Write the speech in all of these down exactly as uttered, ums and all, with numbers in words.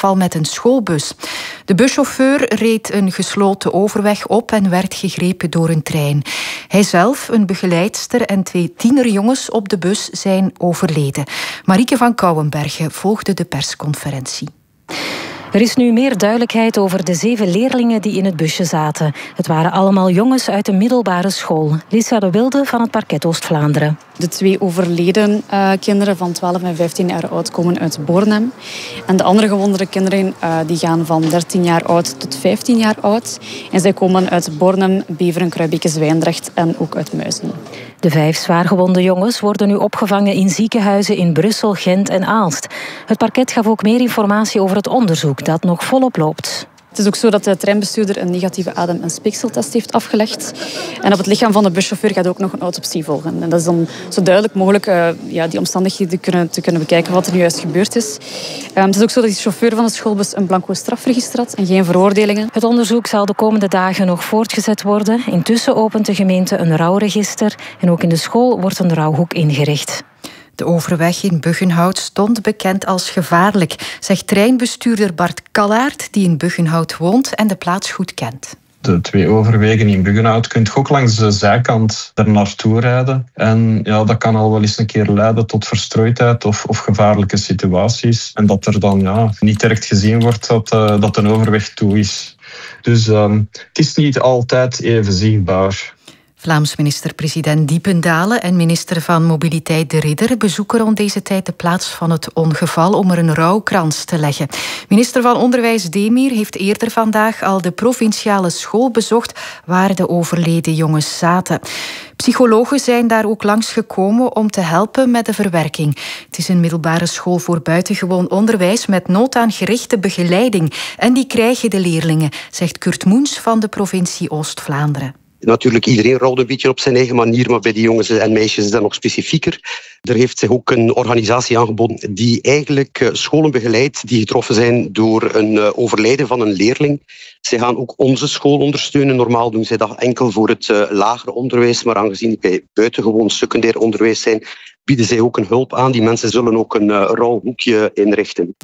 ongeval met een schoolbus. De buschauffeur reed een gesloten overweg op en werd gegrepen door een trein. Hij zelf, een begeleidster en twee tienerjongens op de bus zijn overleden. Marieke van Kouwenbergen volgde de persconferentie. Er is nu meer duidelijkheid over de zeven leerlingen die in het busje zaten. Het waren allemaal jongens uit de middelbare school. Lisa de Wilde van het Parket Oost-Vlaanderen. De twee overleden uh, kinderen van twaalf en vijftien jaar oud komen uit Bornem. En de andere gewonde kinderen uh, die gaan van dertien jaar oud tot vijftien jaar oud. En zij komen uit Bornem, Beveren, Kruibeke, Zwijndrecht en ook uit Muizen. De vijf zwaargewonde jongens worden nu opgevangen in ziekenhuizen in Brussel, Gent en Aalst. Het parket gaf ook meer informatie over het onderzoek dat nog volop loopt. Het is ook zo dat de treinbestuurder een negatieve adem- en speekseltest heeft afgelegd. En op het lichaam van de buschauffeur gaat ook nog een autopsie volgen. En dat is dan zo duidelijk mogelijk uh, ja, die omstandigheden kunnen, te kunnen bekijken wat er nu juist gebeurd is. Um, het is ook zo dat die chauffeur van de schoolbus een blanco strafregister had en geen veroordelingen. Het onderzoek zal de komende dagen nog voortgezet worden. Intussen opent de gemeente een rouwregister en ook in de school wordt een rouwhoek ingericht. De overweg in Buggenhout stond bekend als gevaarlijk, zegt treinbestuurder Bart Kallaert, die in Buggenhout woont en de plaats goed kent. De twee overwegen in Buggenhout kunt je ook langs de zijkant er naartoe rijden. En ja, dat kan al wel eens een keer leiden tot verstrooidheid of, of gevaarlijke situaties. En dat er dan ja, niet direct gezien wordt dat, uh, dat een overweg toe is. Dus um, het is niet altijd even zichtbaar. Vlaams minister-president Diependalen en minister van Mobiliteit De Ridder bezoeken rond deze tijd de plaats van het ongeval om er een rouwkrans te leggen. Minister van Onderwijs Demir heeft eerder vandaag al de provinciale school bezocht waar de overleden jongens zaten. Psychologen zijn daar ook langsgekomen om te helpen met de verwerking. Het is een middelbare school voor buitengewoon onderwijs met nood aan gerichte begeleiding. En die krijgen de leerlingen, zegt Kurt Moens van de provincie Oost-Vlaanderen. Natuurlijk, iedereen rouwt een beetje op zijn eigen manier, maar bij die jongens en meisjes is dat nog specifieker. Er heeft zich ook een organisatie aangeboden die eigenlijk scholen begeleidt die getroffen zijn door een overlijden van een leerling. Zij gaan ook onze school ondersteunen. Normaal doen zij dat enkel voor het uh, lager onderwijs, maar aangezien wij buitengewoon secundair onderwijs zijn, bieden zij ook een hulp aan. Die mensen zullen ook een uh, rouwhoekje inrichten.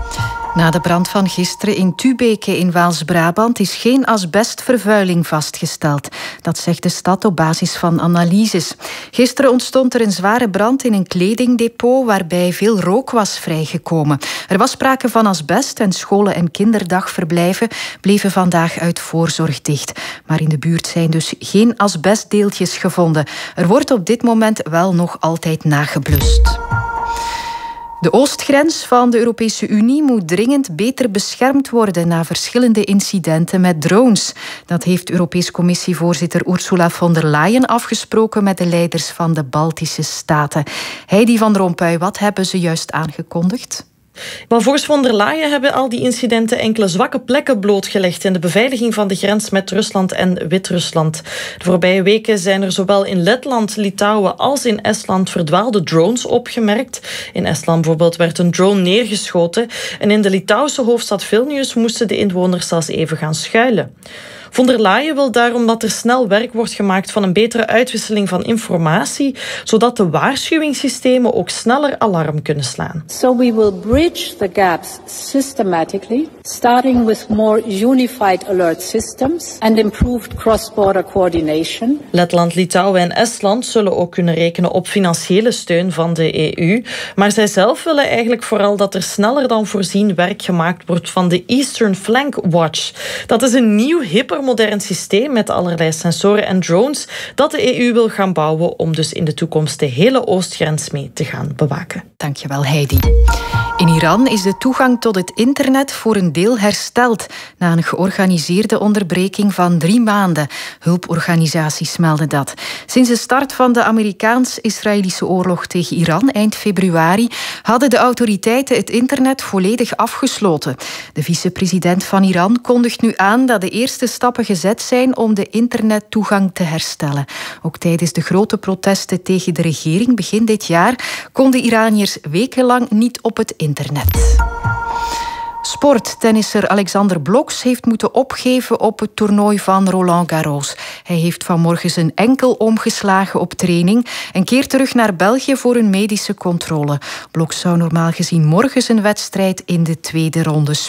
Na de brand van gisteren in Tubeke in Waals-Brabant is geen asbestvervuiling vastgesteld. Dat zegt de stad op basis van analyses. Gisteren ontstond er een zware brand in een kledingdepot waarbij veel rook was vrijgekomen. Er was sprake van asbest en scholen en kinderdagverblijven bleven vandaag uit voorzorg dicht. Maar in de buurt zijn dus geen asbestdeeltjes gevonden. Er wordt op dit moment wel nog altijd nageblust. De oostgrens van de Europese Unie moet dringend beter beschermd worden na verschillende incidenten met drones. Dat heeft Europees Commissievoorzitter Ursula von der Leyen afgesproken met de leiders van de Baltische staten. Heidi van Rompuy, wat hebben ze juist aangekondigd? Maar volgens von der Leyen hebben al die incidenten enkele zwakke plekken blootgelegd in de beveiliging van de grens met Rusland en Wit-Rusland. De voorbije weken zijn er zowel in Letland, Litouwen als in Estland verdwaalde drones opgemerkt. In Estland bijvoorbeeld werd een drone neergeschoten en in de Litouwse hoofdstad Vilnius moesten de inwoners zelfs even gaan schuilen. Von der Leyen wil daarom dat er snel werk wordt gemaakt van een betere uitwisseling van informatie, zodat de waarschuwingssystemen ook sneller alarm kunnen slaan. So we will bridge the gaps systematically, starting with more unified alert systems and improved cross-border coordination. Letland, Litouwen en Estland zullen ook kunnen rekenen op financiële steun van de E U, maar zij zelf willen eigenlijk vooral dat er sneller dan voorzien werk gemaakt wordt van de Eastern Flank Watch. Dat is een nieuw, hipper modern systeem met allerlei sensoren en drones dat de E U wil gaan bouwen om dus in de toekomst de hele oostgrens mee te gaan bewaken. Dankjewel, Heidi. In Iran is de toegang tot het internet voor een deel hersteld na een georganiseerde onderbreking van drie maanden. Hulporganisaties melden dat. Sinds de start van de Amerikaans-Israëlische oorlog tegen Iran eind februari hadden de autoriteiten het internet volledig afgesloten. De vicepresident van Iran kondigt nu aan dat de eerste stappen gezet zijn om de internettoegang te herstellen. Ook tijdens de grote protesten tegen de regering begin dit jaar konden Iraniërs wekenlang niet op het internet. Sport. Tennisser Alexander Bloks heeft moeten opgeven op het toernooi van Roland Garros. Hij heeft vanmorgen zijn enkel omgeslagen op training en keert terug naar België voor een medische controle. Bloks zou normaal gezien morgen zijn wedstrijd in de tweede ronde spelen.